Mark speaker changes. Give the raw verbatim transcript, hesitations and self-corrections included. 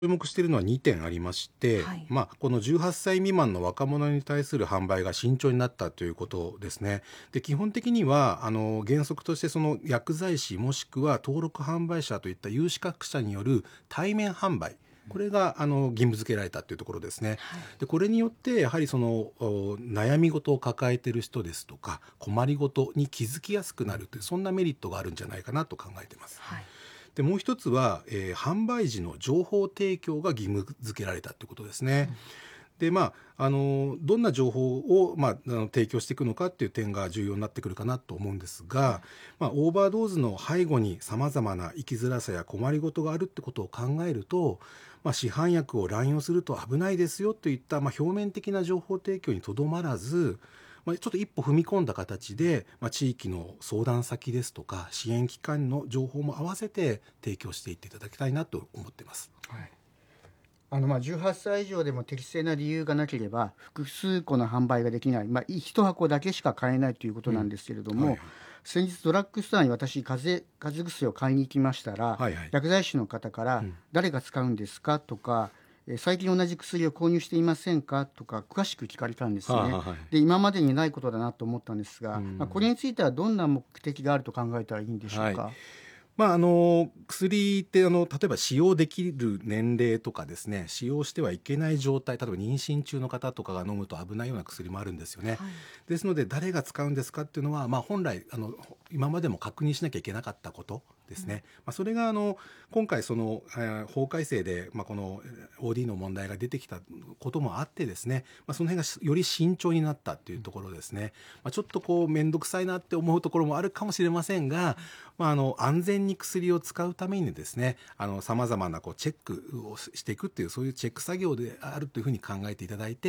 Speaker 1: 注目しているのはにてんありまして、
Speaker 2: はい。
Speaker 1: まあ、このじゅうはっさい未満の若者に対する販売が慎重になったということですね。で、基本的にはあの原則としてその薬剤師もしくは登録販売者といった有資格者による対面販売、これがあの義務付けられたというところですね。
Speaker 2: はい。
Speaker 1: で、これによってやはりそのお悩み事を抱えている人ですとか困りごとに気づきやすくなるという、そんなメリットがあるんじゃないかなと考えています。
Speaker 2: はい。
Speaker 1: で、もう一つは、えー販売時の情報提供が義務付けられたということですね。で、まあ、あのどんな情報を、まあ、あの提供していくのかっていう点が重要になってくるかなと思うんですが、まあ、オーバードーズの背後にさまざまな生きづらさや困りごとがあるってことを考えると、まあ、市販薬を乱用すると危ないですよといった、まあ、表面的な情報提供にとどまらず、まあ、ちょっと一歩踏み込んだ形で、まあ、地域の相談先ですとか支援機関の情報も合わせて提供していっていただきたいなと思っています。
Speaker 3: はい、あのまあじゅうはっさい以上でも適正な理由がなければ複数個の販売ができない、まあ、いち箱だけしか買えないということなんですけれども、
Speaker 1: はいはい
Speaker 3: 先日ドラッグストアに私風邪風邪薬を買いに行きましたら、
Speaker 1: はいはい
Speaker 3: 薬剤師の方から、
Speaker 1: うん
Speaker 3: 誰が使うんですかとか、えー最近同じ薬を購入していませんかとか詳しく聞かれたんですね。
Speaker 1: はあはあはい
Speaker 3: で今までにないことだなと思ったんですが、
Speaker 1: うん
Speaker 3: まあ、これについてはどんな目的があると考えたらいいんでしょうか。
Speaker 1: はい。まあ、あの薬ってあの例えば使用できる年齢とかですね、使用してはいけない状態、例えば妊娠中の方とかが飲むと危ないような薬もあるんですよね。
Speaker 2: はい。です
Speaker 1: ですので誰が使うんですかっていうのは、まあ、本来あの今までも確認しなきゃいけなかったことですね。まあ、それがあの今回その、えー法改正で、まあ、この オーディー の問題が出てきたこともあってですね、まあ、その辺がしより慎重になったっていうところですね。まあ、ちょっとこう面倒くさいなって思うところもあるかもしれませんが、まあ、あの安全に薬を使うためにですね、さまざまなこうチェックをしていくっていう、そういうチェック作業であるというふうに考えていただいて、